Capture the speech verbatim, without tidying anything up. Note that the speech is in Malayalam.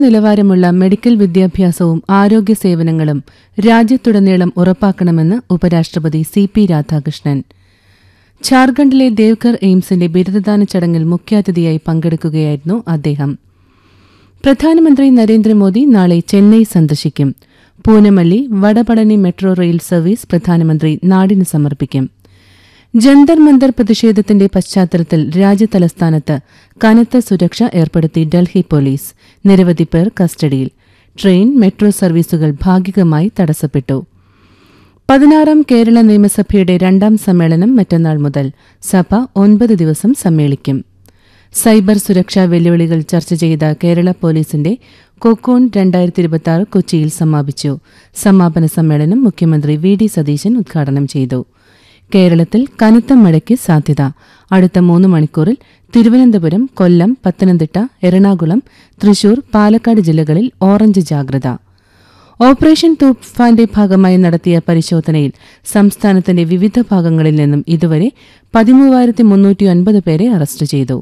നിലവാരമുള്ള മെഡിക്കൽ വിദ്യാഭ്യാസവും ആരോഗ്യ സേവനങ്ങളും രാജ്യത്തുടനീളം ഉറപ്പാക്കണമെന്ന് ഉപരാഷ്ട്രപതി സി പി രാധാകൃഷ്ണൻ. ഝാർഖണ്ഡിലെ ദേവ്ഘർ എയിംസിന്റെ ബിരുദദാന ചടങ്ങിൽ മുഖ്യാതിഥിയായി പങ്കെടുക്കുകയായിരുന്നു അദ്ദേഹം. പ്രധാനമന്ത്രി നരേന്ദ്രമോദി നാളെ ചെന്നൈ സന്ദർശിക്കും. Poonamallee Vadapalani metro rail service പ്രധാനമന്ത്രി നാടിന് സമർപ്പിക്കും. ജന്തർ മന്തർ പ്രതിഷേധത്തിന്റെ പശ്ചാത്തലത്തിൽ രാജ്യതലസ്ഥാനത്ത് കനത്ത സുരക്ഷ ഏർപ്പെടുത്തി ഡൽഹി പോലീസ്. നിരവധി പേർ കസ്റ്റഡിയിൽ. ട്രെയിൻ, മെട്രോ സർവീസുകൾ ഭാഗികമായി തടസ്സപ്പെട്ടു. പതിനാറാം കേരള നിയമസഭയുടെ രണ്ടാം സമ്മേളനം മറ്റന്നാൾ മുതൽ. സഭ ഒൻപത് ദിവസം സമ്മേളിക്കും. സൈബർ സുരക്ഷാ വെല്ലുവിളികൾ ചർച്ച ചെയ്ത കേരള പോലീസിന്റെ കൊക്കോൺ രണ്ടായിരത്തി ഇരുപത്തിയാറ് കൊച്ചിയിൽ സമാപിച്ചു. സമാപന സമ്മേളനം മുഖ്യമന്ത്രി വി ഡി സതീശൻ ഉദ്ഘാടനം ചെയ്തു. കേരളത്തിൽ കനത്ത മഴയ്ക്ക് സാധ്യത. അടുത്ത മൂന്ന് മണിക്കൂറിൽ തിരുവനന്തപുരം, കൊല്ലം, പത്തനംതിട്ട, എറണാകുളം, തൃശൂർ, പാലക്കാട് ജില്ലകളിൽ ഓറഞ്ച് ജാഗ്രത. ഓപ്പറേഷൻ തൂഫാന്റെ ഭാഗമായി നടത്തിയ പരിശോധനയിൽ സംസ്ഥാനത്തിന്റെ വിവിധ ഭാഗങ്ങളിൽ നിന്നും ഇതുവരെ പതിമൂവായിരത്തി മുന്നൂറ്റി ഒൻപത് പേരെ അറസ്റ്റ് ചെയ്തു.